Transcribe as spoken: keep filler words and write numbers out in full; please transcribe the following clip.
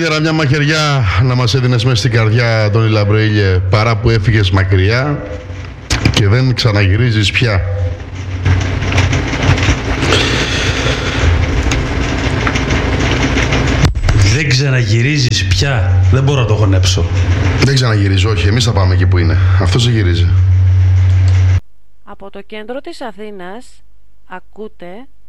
καλύτερα μια μαχαιριά να μας έδινες μέσα στην καρδιά, Αντώνη Λαμπρέιλιε, παρά που έφυγες μακριά και δεν ξαναγυρίζεις πια. Δεν ξαναγυρίζεις πια. Δεν μπορώ να το χωνέψω. Δεν ξαναγυρίζω, όχι. Εμείς θα πάμε εκεί που είναι. Αυτός δεν γυρίζει. Από το κέντρο της Αθήνας ακούτε